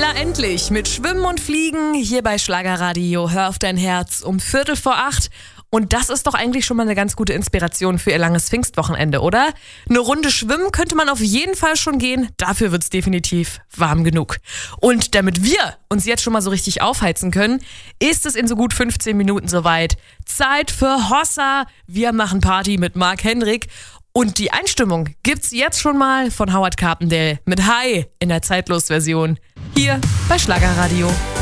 Na endlich, mit Schwimmen und Fliegen hier bei Schlagerradio. Hör auf dein Herz um 7:45. Und das ist doch eigentlich schon mal eine ganz gute Inspiration für ihr langes Pfingstwochenende, oder? Eine Runde schwimmen könnte man auf jeden Fall schon gehen. Dafür wird's definitiv warm genug. Und damit wir uns jetzt schon mal so richtig aufheizen können, ist es in so gut 15 Minuten soweit. Zeit für Hossa. Wir machen Party mit Mark Hendrik. Und die Einstimmung gibt's jetzt schon mal von Howard Carpendale mit Hi in der Zeitlos-Version. Hier bei Schlagerradio.